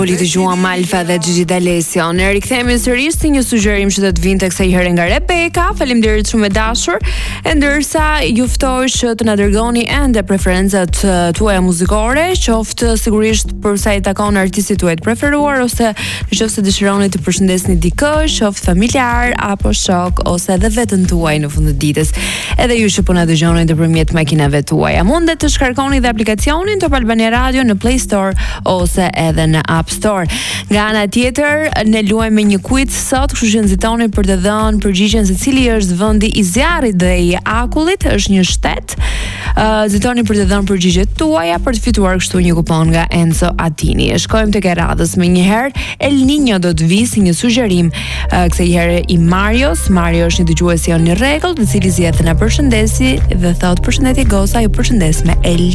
Poli të gjuam Malfa dhe Gigi D'Alessio. Ne rikthehemi sërish si një sugjerim që do të vinte kësaj here nga Rebeka. Faleminderit shumë e dashur. E ndërsa ju ftoj që të na dërgoni ende preferencat tuaja muzikore, qoftë sigurisht për sa i takon artistit tuaj të preferuar, ose nëse dëshironi të përshëndesni dikë, qoftë familjar apo shok, ose edhe veten tuaj në fund të ditës. Edhe ju që po na dëgjoni nëpërmjet makinave tuaja, mundet të shkarkoni dhe aplikacionin Top Albania Radio në Play Store ose edhe në App Store. Nga ana tjetër, ne luajmë me një quiz sot, kështu që nxitoni për të dhënë përgjigjen se cili është vendi i zjarrit dhe i akullit, është një shtet. Nxitoni për të dhënë përgjigjet tuaja për të fituar kështu një kupon nga Enzo Attini. Shkojmë tek e radhës më një herë. El Niño do të vi si një sugjerim kësaj here i Marios. Mario është një dëgjues i on në rregull, i cili zgjedh të na përshëndesi dhe thot përshëndetje Gosa, ju përshëndes me El